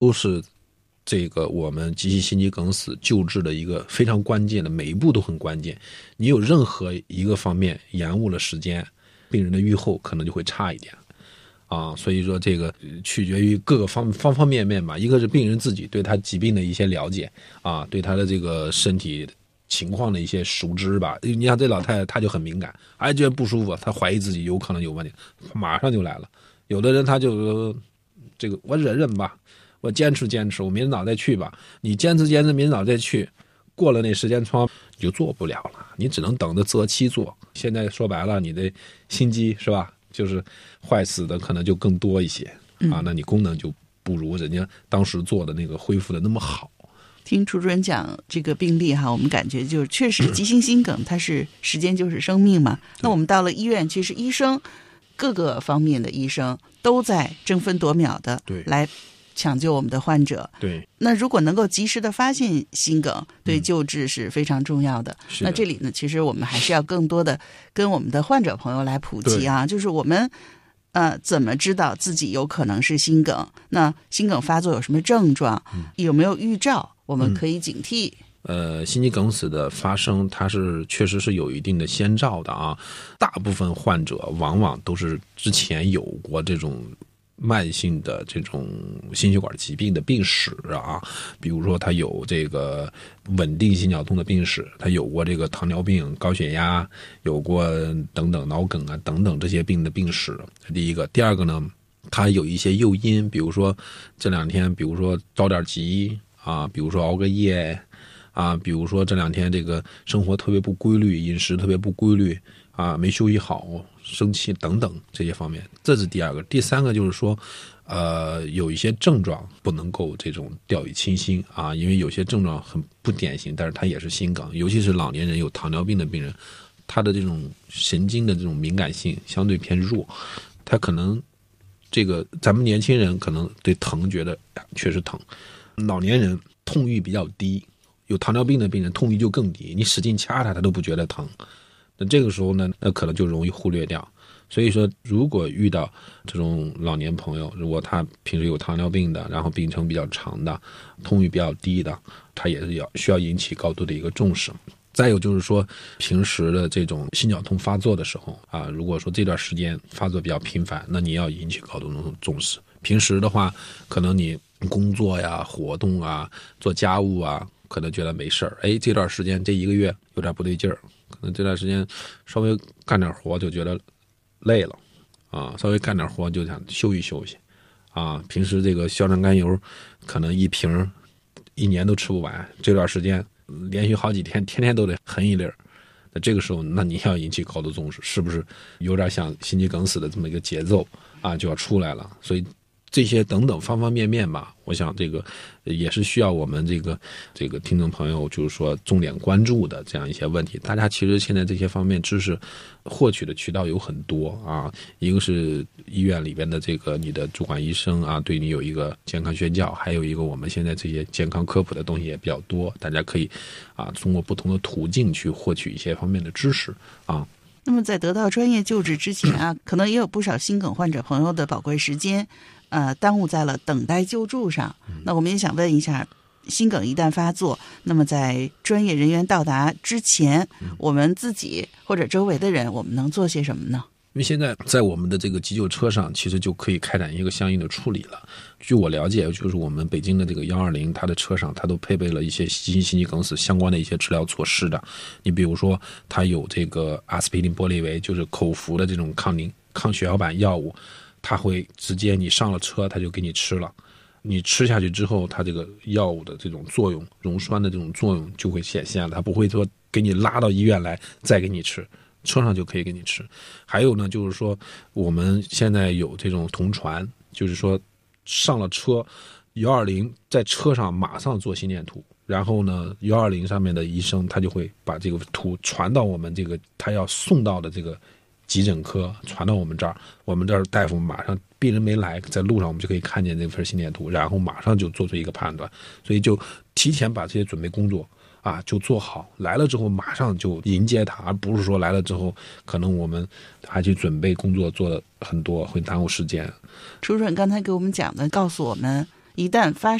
都是这个我们急性心肌梗死救治的一个非常关键的，每一步都很关键。你有任何一个方面延误了时间，病人的预后可能就会差一点啊。所以说这个取决于各个方方面面吧。一个是病人自己对他疾病的一些了解啊，对他的这个身体情况的一些熟知吧。你像这老太太，她就很敏感，觉得不舒服，她怀疑自己有可能有问题，马上就来了。有的人他就这个我忍忍吧，我坚持坚持，我明早再去吧。你坚持坚持，明早再去，过了那时间窗你就做不了了，你只能等着择期做。现在说白了，你的心肌是吧，就是坏死的可能就更多一些啊，那你功能就不如人家当时做的那个恢复的那么好。 听楚主任讲这个病例哈，我们感觉就是确实急性心梗它是时间就是生命嘛。那我们到了医院，其实医生各个方面的医生都在争分夺秒的来抢救我们的患者。 对， 那如果能够及时的发现心梗，对救治是非常重要的。那这里呢，其实我们还是要更多的跟我们的患者朋友来普及啊，就是我们怎么知道自己有可能是心梗？那心梗发作有什么症状？有没有预兆？我们可以警惕。 心肌梗死的发生，它是确实是有一定的先兆的啊。大部分患者往往都是之前有过这种慢性的这种心血管疾病的病史啊，比如说他有这个稳定心绞痛的病史，他有过这个糖尿病、高血压，有过等等脑梗啊等等这些病的病史。第一个，第二个呢，他有一些诱因，比如说这两天，比如说着点急啊，比如说熬个夜啊，比如说这两天这个生活特别不规律，饮食特别不规律啊，没休息好，生气等等这些方面，这是第二个。第三个就是说，有一些症状不能够这种掉以轻心啊，因为有些症状很不典型，但是它也是心梗，尤其是老年人有糖尿病的病人，他的这种神经的这种敏感性相对偏弱，他可能这个咱们年轻人可能对疼觉得确实疼，老年人痛欲比较低。有糖尿病的病人痛欲就更低，你使劲掐他都不觉得疼。那这个时候呢，那可能就容易忽略掉。所以说，如果遇到这种老年朋友，如果他平时有糖尿病的，然后病程比较长的，痛欲比较低的，他也是需要引起高度的一个重视。再有就是说，平时的这种心绞痛发作的时候啊，如果说这段时间发作比较频繁，那你要引起高度的重视。平时的话，可能你工作呀、活动啊、做家务啊，可能觉得没事儿，这段时间这一个月有点不对劲儿，可能这段时间稍微干点活就觉得累了啊，稍微干点活就想休息休息啊。平时这个硝酸甘油可能一瓶1年都吃不完，这段时间连续好几天天天都得含一粒儿，那这个时候那你要引起高度重视，是不是有点像心肌梗死的这么一个节奏啊，就要出来了。所以这些等等方方面面吧，我想这个也是需要我们这个听众朋友就是说重点关注的这样一些问题。大家其实现在这些方面知识获取的渠道有很多啊，一个是医院里边的这个你的主管医生啊，对你有一个健康宣教，还有一个我们现在这些健康科普的东西也比较多，大家可以啊通过不同的途径去获取一些方面的知识啊。 那么在得到专业救治之前啊，可能也有不少心梗患者朋友的宝贵时间耽误在了等待救助上。那我们也想问一下，心梗一旦发作，那么在专业人员到达之前，我们自己或者周围的人，我们能做些什么呢？ 因为现在在我们的这个急救车上，其实就可以开展一个相应的处理了。据我了解，就是我们北京的这个120，它的车上它都配备了一些急性心肌梗死相关的一些治疗措施的。你比如说，它有这个阿司匹林、玻利维，就是口服的这种抗血小板药物，它会直接你上了车，它就给你吃了。你吃下去之后，它这个药物的这种作用，溶栓的这种作用就会显现了，它不会说给你拉到医院来再给你吃。车上就可以给你吃。还有呢，就是说我们现在有这种同传，就是说上了车120在车上马上做心电图，然后呢120上面的医生他就会把这个图传到我们这个他要送到的这个急诊科，传到我们这儿，我们这儿大夫马上病人没来，在路上我们就可以看见这份心电图，然后马上就做出一个判断。所以就提前把这些准备工作就做好，来了之后马上就迎接他，而不是说来了之后可能我们还去准备工作做的很多，会耽误时间。 楚主任刚才给我们讲的，告诉我们一旦发